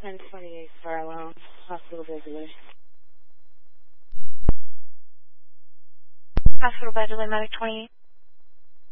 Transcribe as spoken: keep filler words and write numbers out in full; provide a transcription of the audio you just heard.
ten twenty-eight Farlow, hospital bed delay. Hospital bed delay, medic twenty-eight.